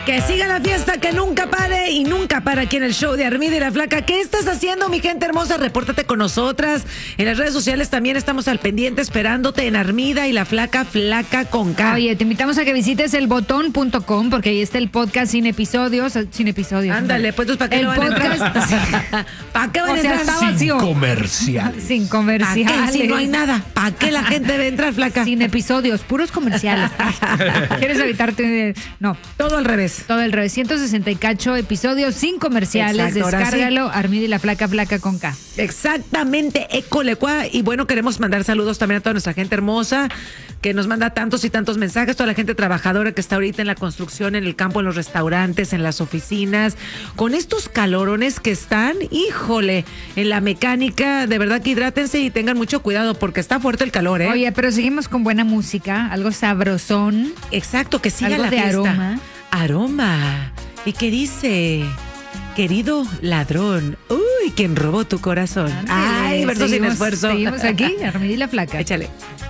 Que siga la fiesta, que nunca pare y nunca para aquí en el show de Armida y la Flaca. ¿Qué estás haciendo, mi gente hermosa? Repórtate con nosotras. En las redes sociales también estamos al pendiente esperándote en Armida y la Flaca, Flaca con K. Oye, te invitamos a que visites elbotón.com porque ahí está el podcast sin episodios. Ándale, pues ¿para qué el no van a entrar? podcast. ¿Para qué van a O sea, entrar? está vacío. Comerciales. Sin ¿Para comerciales. qué? Si no hay nada. ¿Para qué la gente debe entrar, Flaca? Sin episodios, puros comerciales. ¿Quieres evitarte? No, Todo al revés. todo el revés. 160 y cacho episodios sin comerciales. Exacto, ahora sí. Descárgalo, Armida y la Flaca, Flaca con K. Exactamente, écolecua. Y bueno, queremos mandar saludos también a toda nuestra gente hermosa que nos manda tantos y tantos mensajes, toda la gente trabajadora que está ahorita en la construcción, en el campo, en los restaurantes, en las oficinas, con estos calorones que están, híjole, en la mecánica, de verdad que hidrátense y tengan mucho cuidado porque está fuerte el calor, ¿eh? Oye, pero seguimos con buena música, algo sabrosón. Exacto, que siga algo la de fiesta. aroma. Aroma. ¿Y qué dice? Querido ladrón, uy, ¿quién robó tu corazón? Ándale, Ay, verso sin seguimos- esfuerzo. Seguimos aquí, Armida y la Flaca. Échale.